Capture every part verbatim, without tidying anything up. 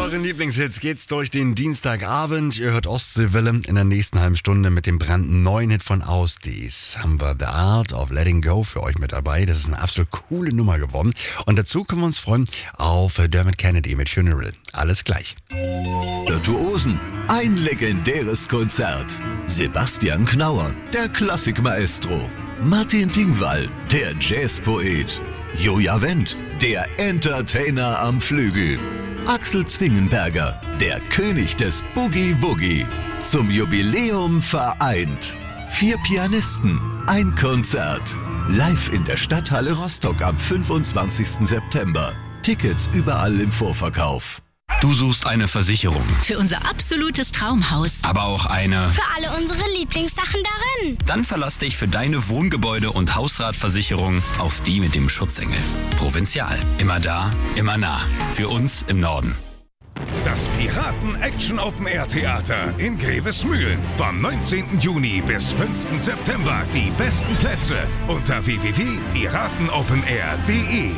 euren Lieblingshits geht's durch den Dienstagabend. Ihr hört Ostseewelle. In der nächsten halben Stunde mit dem brandneuen Hit von Ausdies haben wir The Art of Letting Go für euch mit dabei. Das ist eine absolut coole Nummer geworden. Und dazu können wir uns freuen auf Dermot Kennedy mit Funeral. Alles gleich. Virtuosen, ein legendäres Konzert. Sebastian Knauer, der Klassikmaestro. Martin Tingwall, der Jazzpoet. Joja Wendt, der Entertainer am Flügel. Axel Zwingenberger, der König des Boogie-Woogie. Zum Jubiläum vereint. Vier Pianisten, ein Konzert. Live in der Stadthalle Rostock am fünfundzwanzigsten September. Tickets überall im Vorverkauf. Du suchst eine Versicherung, Für unser absolutes Traumhaus. aber auch eine... Für alle unsere Lieblingssachen darin. Dann verlass dich für deine Wohngebäude- und Hausratversicherung auf die mit dem Schutzengel. Provinzial. Immer da, immer nah. Für uns im Norden. Das Piraten Action Open Air Theater in Grevesmühlen. Vom neunzehnten Juni bis fünften September. Die besten Plätze unter w w w punkt piratenopenair punkt de.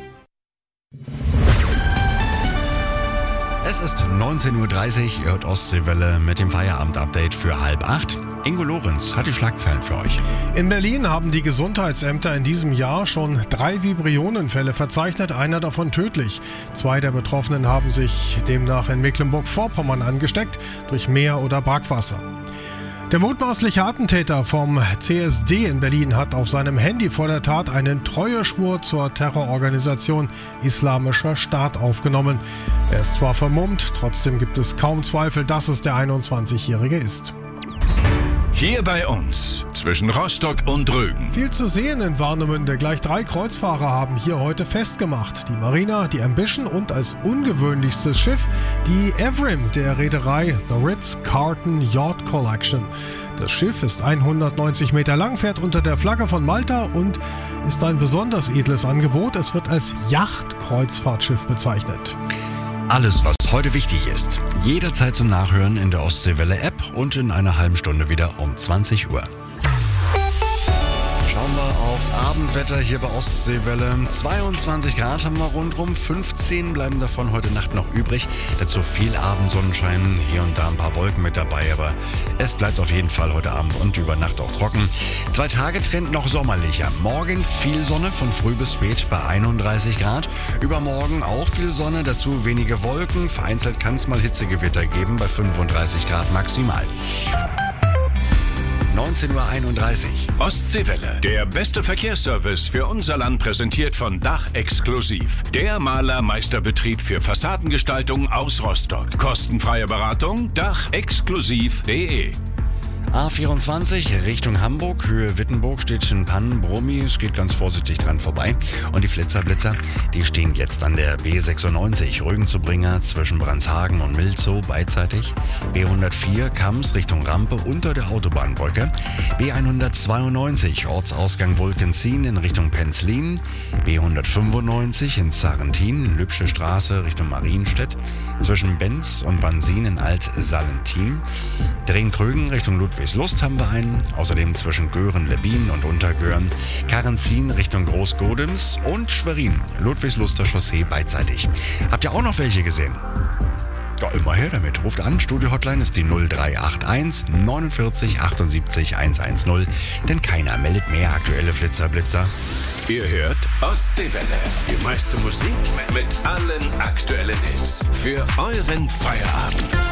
Es ist neunzehn Uhr dreißig, ihr hört Ostseewelle mit dem Feierabend-Update für halb acht. Ingo Lorenz hat die Schlagzeilen für euch. In Berlin haben die Gesundheitsämter in diesem Jahr schon drei Vibrionenfälle verzeichnet, einer davon tödlich. Zwei der Betroffenen haben sich demnach in Mecklenburg-Vorpommern angesteckt durch Meer- oder Brackwasser. Der mutmaßliche Attentäter vom C S D in Berlin hat auf seinem Handy vor der Tat einen Treueschwur zur Terrororganisation Islamischer Staat aufgenommen. Er ist zwar vermummt, trotzdem gibt es kaum Zweifel, dass es der einundzwanzigjährige ist. Hier bei uns, zwischen Rostock und Rügen. Viel zu sehen in Warnemünde. Gleich drei Kreuzfahrer haben hier heute festgemacht. Die Marina, die Ambition und als ungewöhnlichstes Schiff die Evrim der Reederei The Ritz-Carlton Yacht Collection. Das Schiff ist hundertneunzig Meter lang, fährt unter der Flagge von Malta und ist ein besonders edles Angebot. Es wird als Yachtkreuzfahrtschiff bezeichnet. Alles, was heute wichtig ist, jederzeit zum Nachhören in der Ostseewelle-App und in einer halben Stunde wieder um zwanzig Uhr. Schauen wir aufs Abendwetter hier bei Ostseewelle. zweiundzwanzig Grad haben wir rundrum, fünfzehn bleiben davon heute Nacht noch übrig. Dazu viel Abendsonnenschein, hier und da ein paar Wolken mit dabei, aber es bleibt auf jeden Fall heute Abend und über Nacht auch trocken. Zwei Tage Trend noch sommerlicher. Morgen viel Sonne von früh bis spät bei einunddreißig Grad. Übermorgen auch viel Sonne, dazu wenige Wolken. Vereinzelt kann es mal Hitzegewitter geben bei fünfunddreißig Grad maximal. neunzehn Uhr einunddreißig. Ostseewelle. Der beste Verkehrsservice für unser Land präsentiert von Dach Exklusiv. Der Malermeisterbetrieb für Fassadengestaltung aus Rostock. Kostenfreie Beratung dach exklusiv punkt de. A vierundzwanzig Richtung Hamburg, Höhe Wittenburg steht ein Pannenbrummi, es geht ganz vorsichtig dran vorbei. Und die Flitzer-Blitzer, die stehen jetzt an der B sechsundneunzig, Rügen zu Bringer zwischen Brandshagen und Milzow beidseitig. B hundertvier Kams Richtung Rampe unter der Autobahnbrücke. B hundertzweiundneunzig Ortsausgang Wolkenzien in Richtung Penzlin. B hundertfünfundneunzig in Sarrentin, Lübsche Straße Richtung Marienstedt. Zwischen Benz und Bansin in Alt-Salentin. Drehen-Krögen Richtung Ludwigslust haben wir einen. Außerdem zwischen Göhren-Lebin und Untergöhren. Karrenzin Richtung Großgodems und Schwerin. Ludwigsluster Chaussee beidseitig. Habt ihr auch noch welche gesehen? Ja, immer her damit. Ruft an. Studio-Hotline ist die null drei acht eins neunundvierzig achtundsiebzig hundertzehn. Denn keiner meldet mehr aktuelle Flitzer-Blitzer. Ihr hört Ostseewelle. Die meiste Musik mit allen aktuellen Hits. Für euren Feierabend.